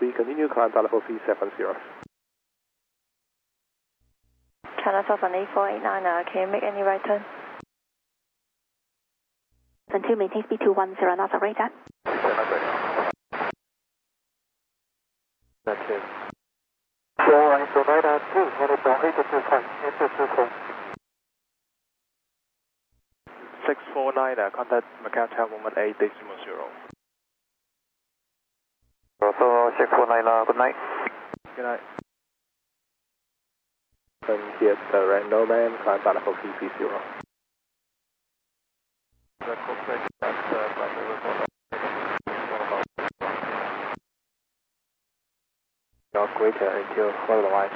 3, continue climb to level 370. China Southern 8489, can you make any right turn? And 2 maintain speed 210 knots, operator. That's it. 409 headed down 825, into 24. 649, contact Macau Tower 18.0. So 649, good night. Good night. And here's direct Nomad, climb to level 330. Your greater until otherwise.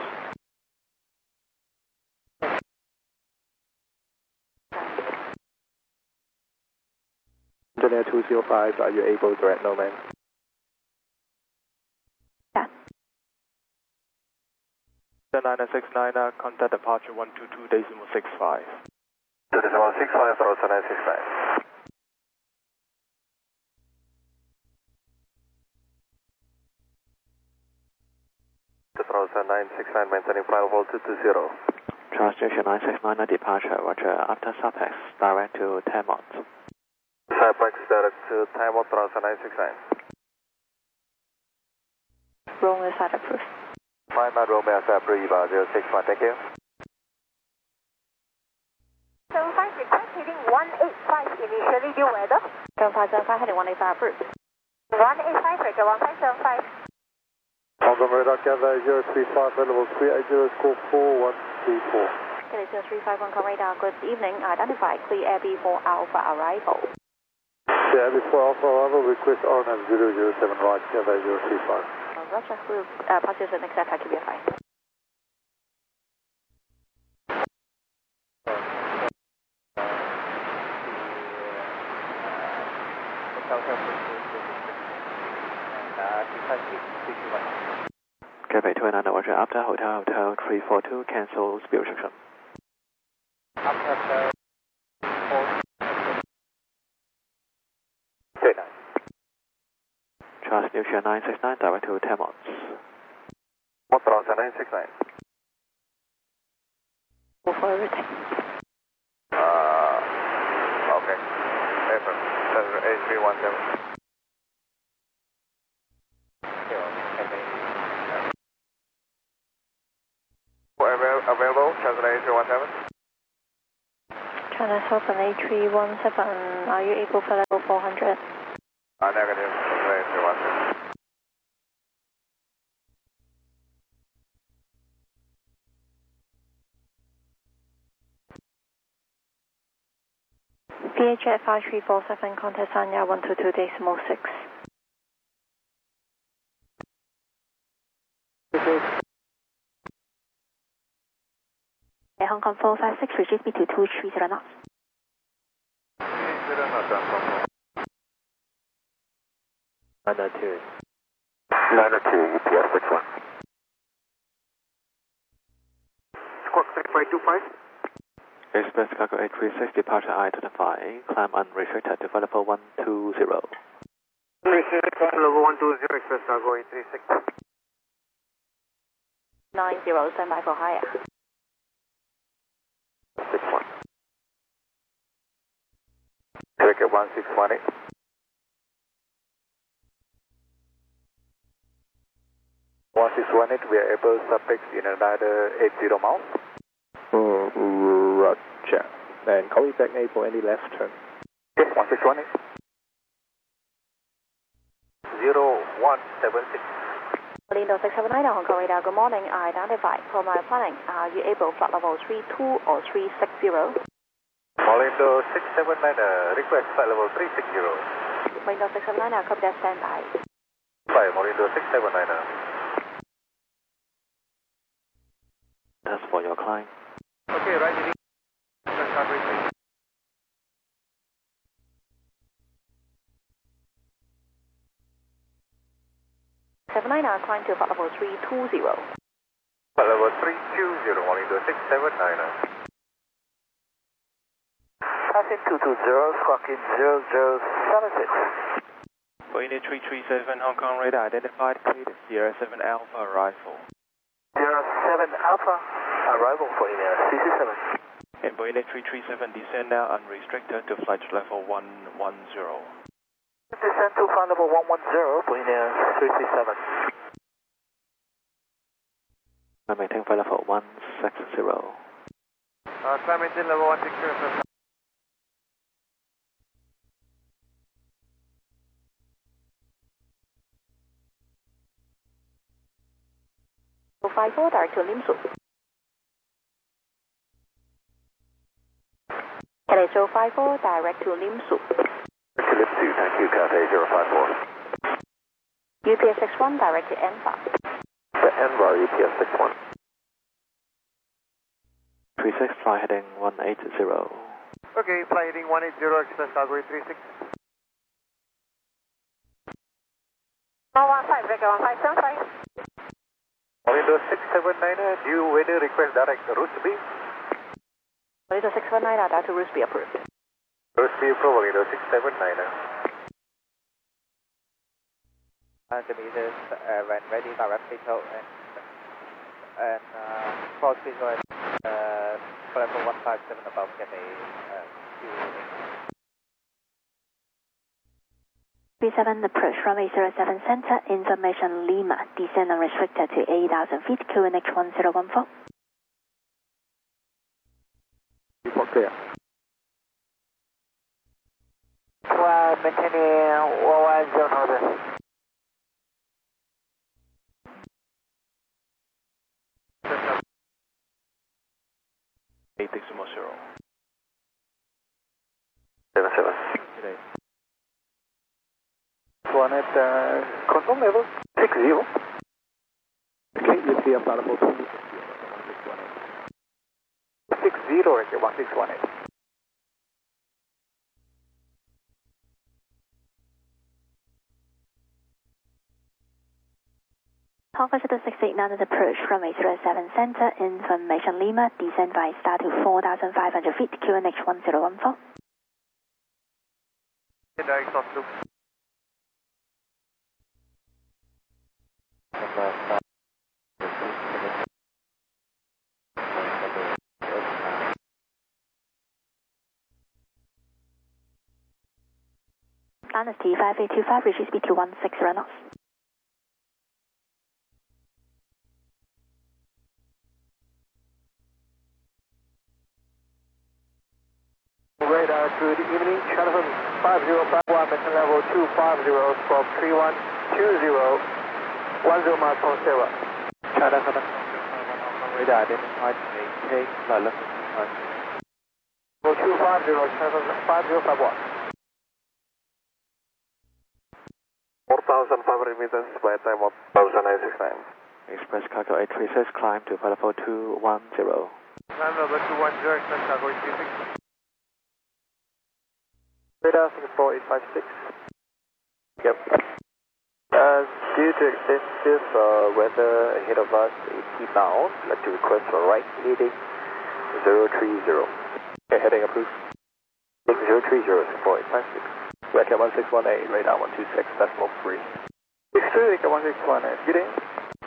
Engineer 205, are you able to direct Nomad? Yeah. 969, contact departure 122.65. 2.65, 969. Roger 969, maintaining final hold 220. Charles Station 969, departure, roger, after SUPEX, direct to Tamont. SUPEX direct to Tamont, Roger 969. Romeo side approved. My man, Romeo side approved, 061, thank you. 75 request heading 185, initially due weather. 7575 heading 185 approved. 185, breaker 1575. Hong Radar Canada 035, level 380, score 4134. Okay, 0351 radar, good evening. Identify clear air B4 Alpha arrival. Yeah, before Alpha arrival, request RNAV 007 right, Canada 035. Roger, we'll pass you the next attack to be fine. Cafe 29, roger, after Hotel 342, cancel speed restriction. After 4. Charles Neutral 969, direct to Tamont. Motor 969. Go for everything. Okay. Affirm. A317. Available, China A317. China Southern A317, are you able for level 400? Negative, China A317. VHF 5347, contact Sanya 122.6. Hong Kong 456, reduce speed to 230 knots. 992. 902, UPS 61. Squawk 3525. Express Cargo 836, departure I-25, climb unrestricted to level 120. Level 120, Express Cargo 836. 90, stand by for higher. 61. Cricket 1618. 1618, we are able to suffix in another 80 miles. Roger. And call me back now for any left turn. Okay, 1618. 0176. Lindo 679, Hong Kong radar, good morning. Identify for my planning. Are you able flight level 32 or 360? Molindo 679, request flight level 360. Lindo 679, copy that, stand by. Bye, Molindo 679. That's for your climb. Okay, right. Express 79, climb to flight level 320. Flight level 320, Molindo 679. Passing 220, squawking 0076. For unit 337 Hong Kong radar identified, cleared Sierra 7 Alpha arrival. Sierra 7 Alpha, arrival for unit 337. And for unit 337, descend now unrestricted to flight level 110. Descend to flight level 110 for unit 337. And maintain flight level 160. Climb maintain level 160. 54 direct to Lim Su. Cathay 054 direct to Lim Su. To Lim Su, thank you, Cathay 054. UPS 61 direct to Enfa. The Envar UPS 61. 36 fly heading 180. Okay, fly heading 180, express cargo 36. 115, Vega 1575. Windows 679, do you weather request direct route B? Windows 619 direct to Route B approved. Route B approval, Windows 679. The meters when ready directly to and cross visual level 157 above Cathay 37 approach runway 07 center, information Lima, descend unrestricted to 8,000 feet, QNH 1014. Report clear. Maintaining 110 northern. Zero. 77. Today. One at control level 60. Okay, you see flight level 260. 60 at 1618. Hong Kong Shuttle 689 approach runway 07 center, information Lima, descend by star to 4,500 feet, QNH 1014. Direct soft loop. Dynasty 5825, reaches speed to 160 knots. Radar, good evening, Shuttle 5051, mission level 250, squawk 3120, 10 miles from Sarah. China Hong Kong radar identified, maintain flight level 200. 250, Shuttle 5051. 4,500 meters, flight time of 1,969. Express cargo 836, climb to flight level 210. Climb level 210, express cargo 836. Radar Singapore 856. Yep. Due to extensive weather ahead of us, bound, I'd like to request for right heading 030. Okay, heading approved. 030, Singapore 856. Record 1618, radar 126, decimal 3. 63, Record 1618, good day.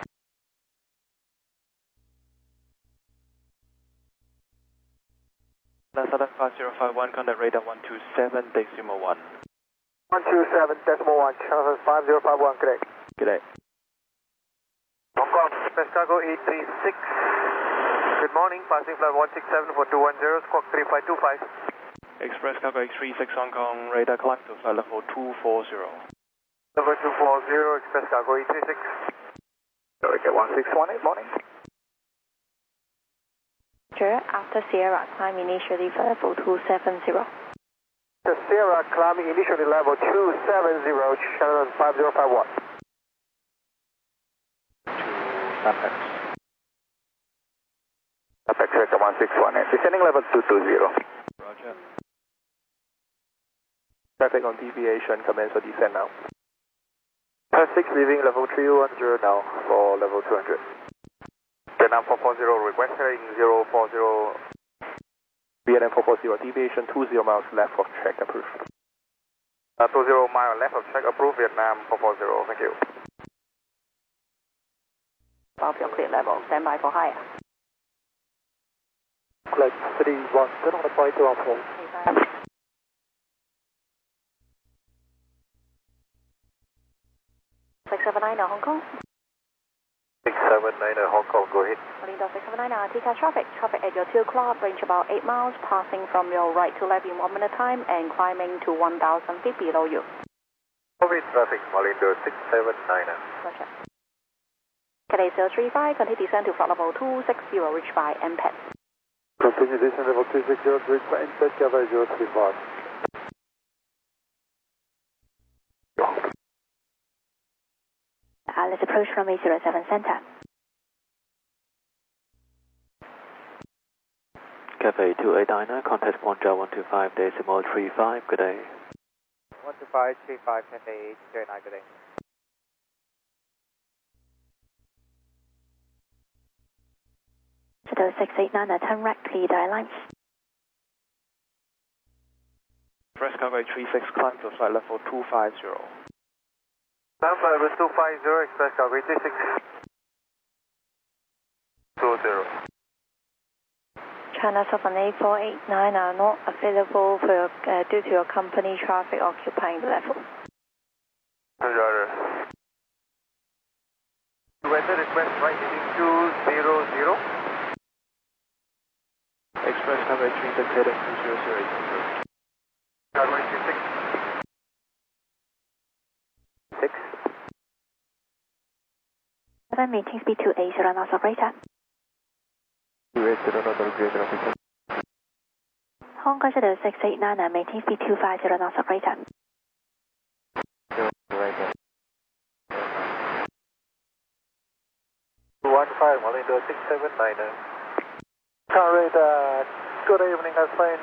Southern 5051, contact radar 127, decimal 1. 127, decimal 1, Channel 5051, correct. Good day. Hong Kong, Express Cargo 836. Good morning, passing flight 167 for 210, squawk 3525. Express cargo 836 Hong Kong radar, climb to flight level 240. Level 240, Express Cargo 836. Record 1618, morning. After Sierra, climb initially for level 270. The Sierra climbing initially level 270, Channel 5051. Apex. Apex Record 1618, descending level 220. Roger. Traffic on deviation, commence or descend now. Pass 6 leaving level 310 now for level 200. Vietnam 440, request heading 040. Vietnam 440, deviation 20 miles left of track approved. 20 mile left of check approved Vietnam 440, thank you. Above your clear level, stand by for higher. Flight 31, turn on the point to approach. 679 Hong Kong. 679 Hong Kong, go ahead. Malindo 679 TCAS traffic. Traffic at your 2 o'clock, range about 8 miles, passing from your right to left in 1 minute time and climbing to 1,000 feet below you. Covid traffic, Malindo 679. Roger. Cathay 035, continue descend to flight level 260, reached by MPET. Continue descent level 260, reached by MPET, Cathay 035. Let's approach runway 07 center. Cathay 289, contact point 125.35, good day. 12535 Cathay 289, good day. Shadow 689, turn right, clear direct lines. Express Cargo 836, climb to flight level 250. Flight level 250, Express Cargo 836. 20. China 78489 are not available for your, due to your company traffic occupying the level. Roger. Weather request right heading 200. Express Cargo 836 heading 200. Cargo 836. 6. 7 meeting speed 280 knots operator. 280 knots operator. Hong Kong Shadow 689, maintain speed 250 knots operator. 215, Malindo 679. Carried, good evening, Spain.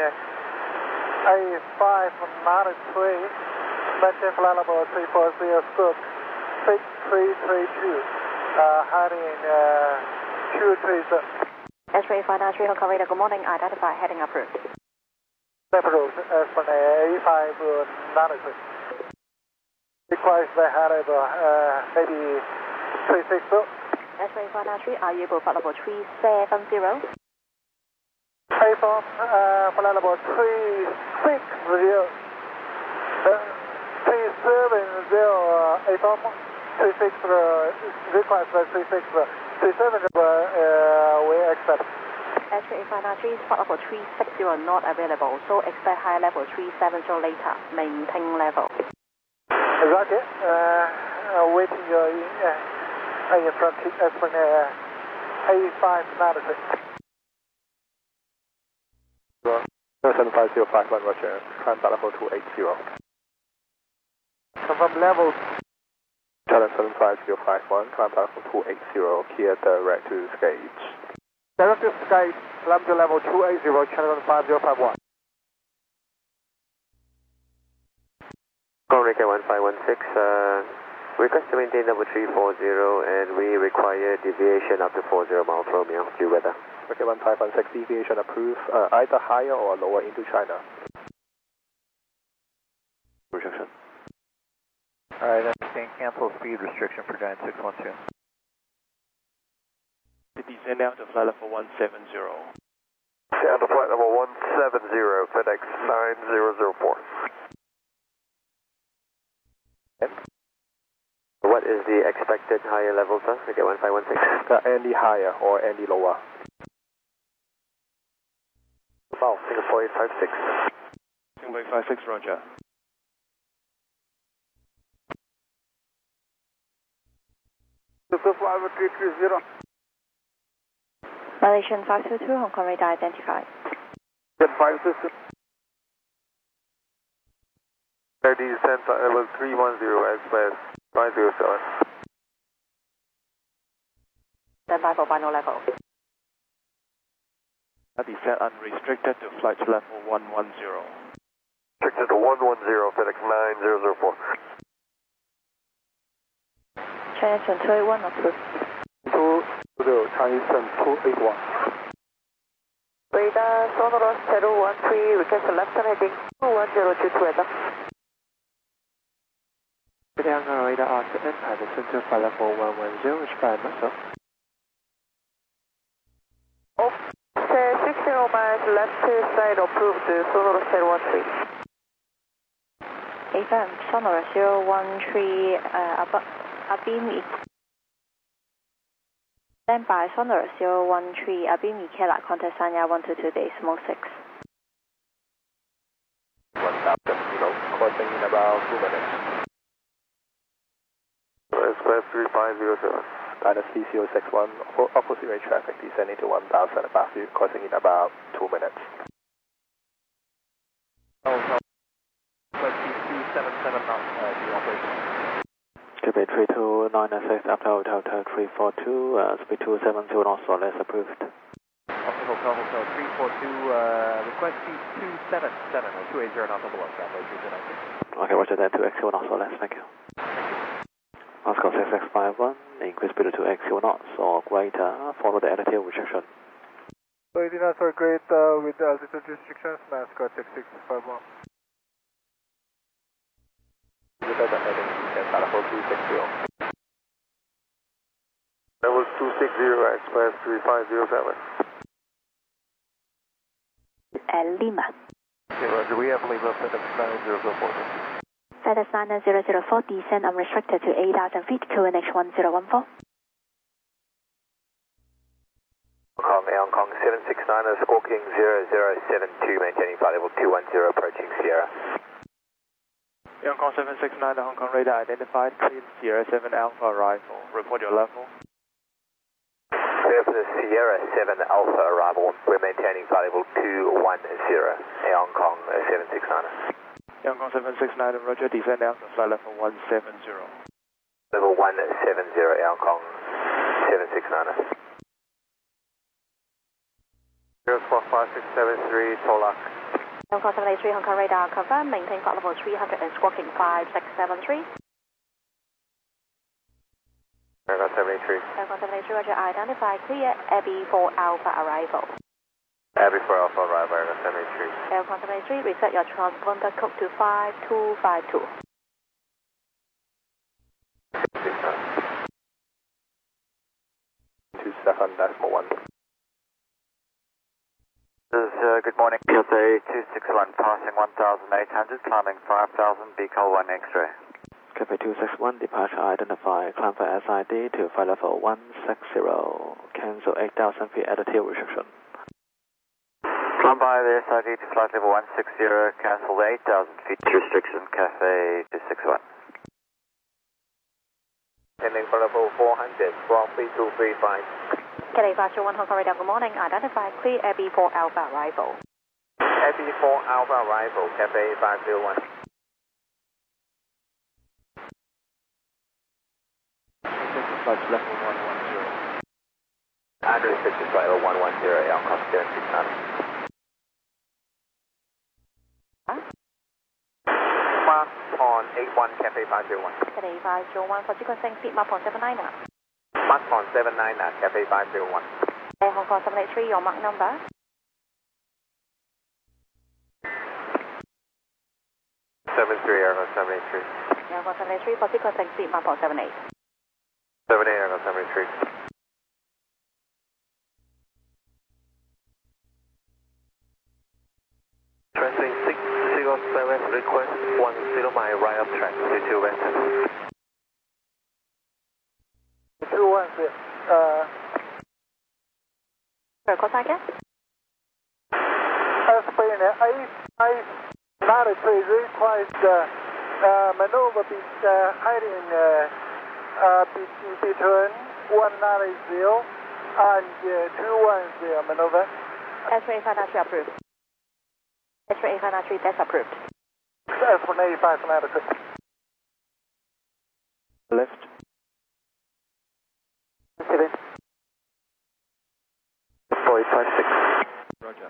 A5 93, maintain flight level 340, stroke 6332, heading 237. X-ray 593 Hong Kong radar, good morning, identify heading approved. Approved, A5 93. Requires the head level, maybe 360. X-ray 593, are you able flight level 370? A4, flight level 360, 370, A4, 360, request 360, 370, we accept. X-ray 593, flight level 360 not available, so expect higher level 370 later, maintain level. Roger, waiting your instruction as for A5 analysis. 75051, Roger. Climb back level 280. Confirm level. Challenge 75051, climb back level 280, clear direct to Skage. Direct to Skage, climb to level 280, channel 5051. Conrad 1516, request to maintain level 340 and we require deviation up to 40 miles Romeo, due weather. Okay, 1516, deviation approved, either higher or lower into China. Rejection. Alright, can cancel speed restriction for Giant 612. Descend down to flight level 170. Down to flight level 170, FedEx 9004. What is the expected higher level, sir? Okay, 1516. Any higher or any lower? About Singapore 856. Singapore 856, roger. Malaysian 522 Hong Kong radar identified. Get 560. Descent level 310, Express 507. Stand by for final level. Descent unrestricted to flight level 110. Restricted to 110, FedEx 9004. China 281 approved. 220, Chinese 281. Radar Sonoros 013, request left turn heading 210 to weather. Air Hong Kong radar RTN, Anderson to flight level 110, which by myself. 60 miles left side approved, Sonora 013. AFM Sonora 013, Abimi. Stand by Sonora 013, Abimi Kela, contact Sanya 122 days, Smoke 6. 1000 kilo, crossing in about 2 minutes. Express 3507. Dynasty 061, opposite way traffic descending to 1000 above you, crossing in about 2 minutes. Request 277 knots, due operation. Quebec 32996, after Hotel 342, speed 270 knots or less approved. Hotel 342, request 277 or 280 knots or below, Bravo 329. Okay, roger that, 2XO knots or less, thank you. Moscow 6651, increase speed to 2XO knots or greater, follow the altitude restriction. So 80 knots or great with altitude restrictions, Moscow 6651. Level 260, Express 3507. Lima. Okay, roger, we have Lima, FedEx 9004. FedEx 9004, descend unrestricted to 8,000 feet, QNH 1014. Hong Kong 769, squawking 0072, maintaining flight level 210, approaching Sierra. Hong Kong 769, the Hong Kong radar identified, clean Sierra 7 Alpha arrival. Report your level. Clear for the Sierra 7 Alpha arrival. We're maintaining flight level 210, Hong Kong 769. Hong Kong 769, roger, descend down to flight level 170. Level 170, Hong Kong 769. 05673, Tolak. Hong Kong 783, Hong Kong radar confirm, maintain flight level 300 and squawking 5673. Hong Kong 783. Hong Kong 783, roger, identify clear, Abbey 4 Alpha arrival. Abbey 4 Alpha arrival, Hong Kong 783. Hong Kong 783, reset your transponder code to 5252. 27.1. This is good morning, PSA 261, passing 1,800, climbing 5,000, Beacon 1 X-ray. Quebec 261, departure identified, climb for SID to flight level 160, cancel 8,000 feet altitude restriction. Climb by the SID to flight level 160, cancel the 8,000 feet restriction, Cafe 261. Ending for level 400, from 3235. Cathay 521 Hong Kong radar, good morning, identify clear, Abbey 4 Alpha arrival. Abbey 4 Alpha arrival, Cafe 501. Flight level 110. Unrestricted flight level 110, Hong Kong 769. Mark on 81, Cafe 501. Cathay 501 for sequencing, feet map on 79. Mark on 79, Cafe 501. Hong Kong 783, your mark number. 73, Air 783. Hong Kong 783 for sequencing, feet map on 78. 78, Air 783. Transit 607, request 10 mile right up track, 22 Western. 210. Call sign again? Spain 893 request maneuver heading between 190 and 210 maneuver. S-ray 593 approved. S-ray 593, that's approved. S-ray 593. Left. 4856. Roger.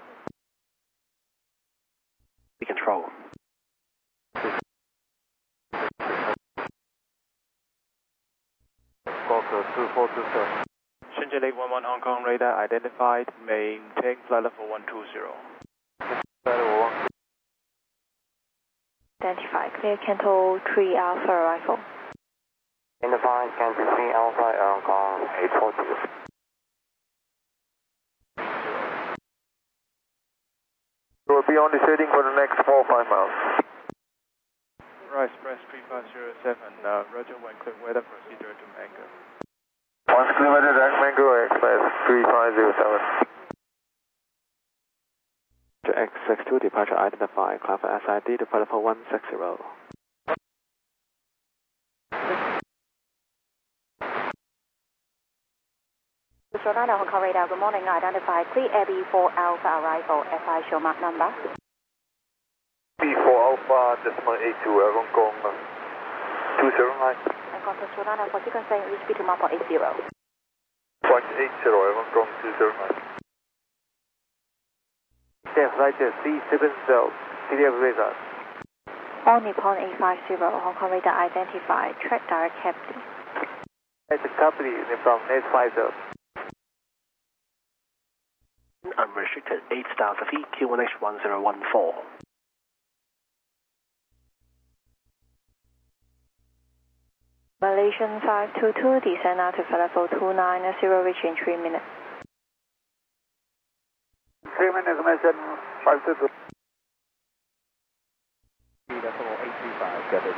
Be control. Squawker 2427. Shenzhen 811 Hong Kong radar identified, maintain flight level 120. Identify clear, Canto 3 Alpha arrival. 840. We'll be on descending for the next 4 or 5 miles. Right, Express 3507, Roger, when clear weather, procedure to Mango. Once clear weather, direct Mango, Express 3507. X62, departure identified, climb for SID to flight level 160. Sonata Hong Kong radar, good morning, identified clear Abbey 4 Alpha arrival, FI show mark number. B4 Alpha, decimal 82, Hong Kong 209. And contact Sonata for sequencing, reach speed to mark 80. 0.80, Hong Kong 209. Yes, right there, C70, CDF radar. All Nippon 850, Hong Kong radar identified, track direct captain. It's a company from 850. Unrestricted 8,000 feet, Q1H 1014. Malaysian 522, descend now to flight level 290, reach in 3 minutes. 3 minutes, Malaysian 522. Decimal 835, gather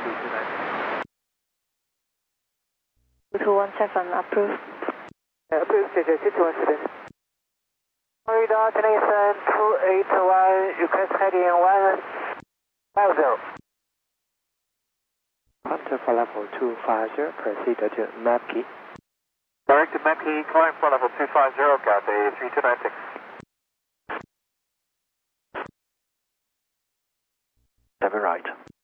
229. 2217, approved. Approved, JJ 217. Radar Tennyson 281, request heading 150. Hunter for level 250, proceed to map key. Direct to map key, climb for level 250, Cathay 3296. Seven right.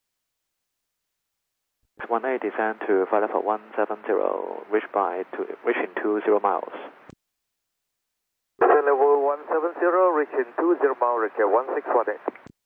18, descend to flight level 170, reach in 20 miles. Descend level 170, reach in 20 miles, reach 1618.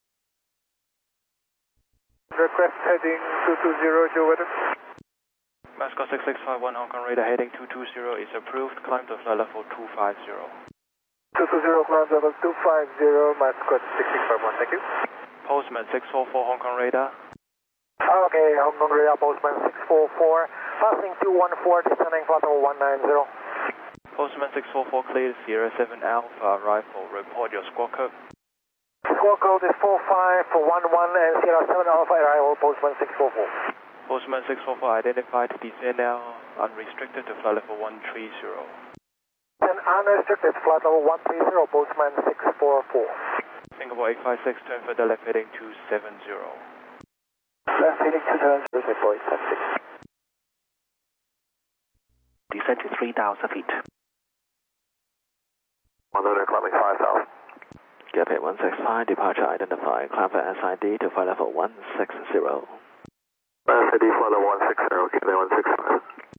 Request heading 220, Joe weather. Mascot 6651, Hong Kong radar heading 220 is approved, climb to flight level 250. 220, climb level 250, Mascot 6651, thank you. Postman 644, Hong Kong radar. Okay, Hong Kong radar, Postman 644, passing 214, descending flight level 190. Postman 644 cleared Sierra 7 Alpha rifle, report your squawk code. Squawk code is 4511 and Sierra 7 Alpha arrival, Postman 644. Postman 644 identified descend now, unrestricted to flight level 130. And unrestricted flight level 130, Postman 644. Singapore 856, turn for the left heading 270. Left heading 270, Singapore 856. Descend to 3,000 feet. 100, climbing 5,000. Gap 165, departure identified, climb for SID to flight level 160. SID flight level 160, Cathay 165.